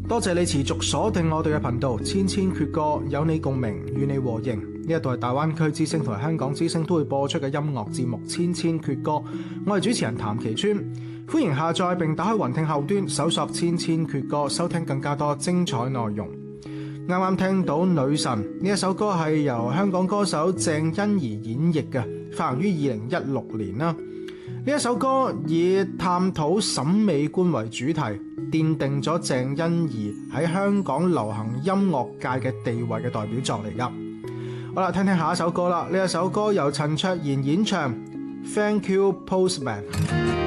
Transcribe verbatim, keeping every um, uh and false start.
多謝你持續鎖定我哋嘅頻道，千千闕歌，有你共鳴，與你和應。呢一度係大灣區之聲同埋香港之聲都會播出嘅音樂節目《千千闕歌》，我係主持人譚其川，歡迎下載並打開雲聽後端搜索《千千闕歌》，收聽更加多精彩內容。啱啱聽到《女神》呢一首歌係由香港歌手鄭欣宜演繹嘅，發行於二零一六年啦。呢一首歌以探討審美觀為主題，奠定咗鄭欣宜喺香港流行音樂界嘅地位嘅代表作嚟㗎。好啦，聽聽下一首歌啦。呢一首歌由陳卓賢演唱《Thank You Postman》。